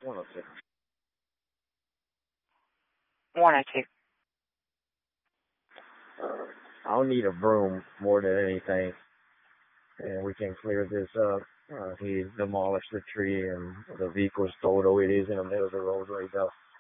102. 102. I'll need a broom more than anything, and we can clear this up. He demolished the tree, and the vehicle's total. It is in the middle of the road right now.